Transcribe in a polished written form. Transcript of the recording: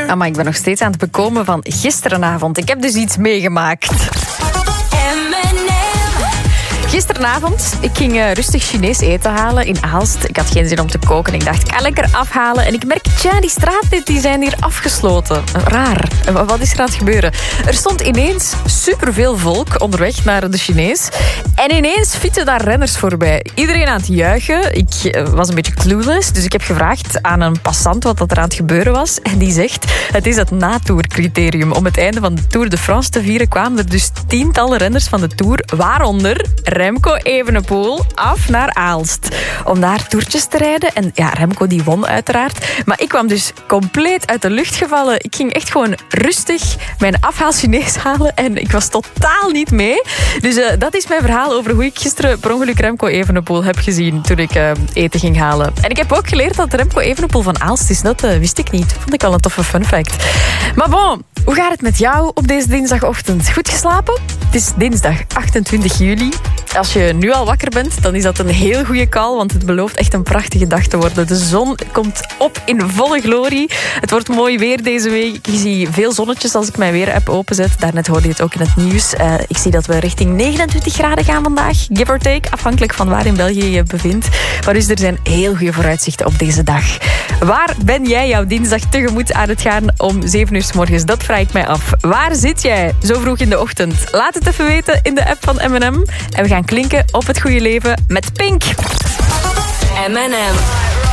Maar ik ben nog steeds aan het bekomen van gisterenavond. Ik heb dus iets meegemaakt. Gisteravond, ik ging rustig Chinees eten halen in Aalst. Ik had geen zin om te koken. Ik dacht, ik ga lekker afhalen. En ik merk, die straatnet die zijn hier afgesloten. Raar. Wat is er aan het gebeuren? Er stond ineens superveel volk onderweg naar de Chinees. En ineens fietsen daar renners voorbij. Iedereen aan het juichen. Ik was een beetje clueless. Dus ik heb gevraagd aan een passant wat er aan het gebeuren was. En die zegt, het is het na-tour-criterium. Om het einde van de Tour de France te vieren kwamen er dus tientallen renners van de Tour. Waaronder Remco Evenepoel af naar Aalst. Om daar toertjes te rijden. En ja, Remco die won uiteraard. Maar ik kwam dus compleet uit de lucht gevallen. Ik ging echt gewoon rustig mijn afhaal Chinees halen. En ik was totaal niet mee. Dus dat is mijn verhaal over hoe ik gisteren per ongeluk Remco Evenepoel heb gezien toen ik eten ging halen. En ik heb ook geleerd dat Remco Evenepoel van Aalst is. Dat wist ik niet. Vond ik al een toffe fun fact. Maar bon, hoe gaat het met jou op deze dinsdagochtend? Goed geslapen? Het is dinsdag 28 juli. Als je nu al wakker bent, dan is dat een heel goede call, want het belooft echt een prachtige dag te worden. De zon komt op in volle glorie. Het wordt mooi weer deze week. Ik zie veel zonnetjes als ik mijn weer-app openzet. Daarnet hoorde je het ook in het nieuws. Ik zie dat we richting 29 graden gaan vandaag. Give or take, afhankelijk van waar in België je je bevindt. Maar dus er zijn heel goede vooruitzichten op deze dag. Waar ben jij jouw dinsdag tegemoet aan het gaan om 7 uur 's morgens? Dat vraag ik mij af. Waar zit jij zo vroeg in de ochtend? Laat het even weten in de app van M&M. En we gaan klinken op het goede leven met Pink. M&M.